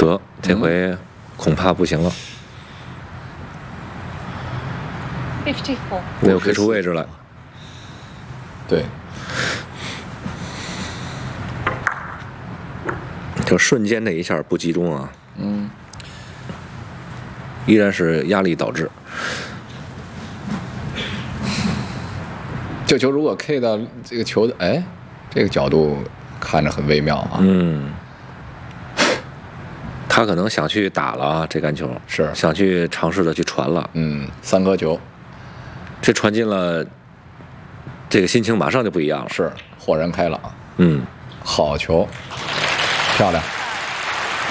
得这回恐怕不行了。 54。 没有飞出位置来。 对， 就瞬间那一下不集中啊。依然是压力导致。 这球如果 K 到这个球的，哎，这个角度看着很微妙啊。 他可能想去打了啊，这杆球是想去尝试的去传了。 3颗球， 这传进了，这个心情马上就不一样了。 是豁然开朗。 嗯， 好球，漂亮。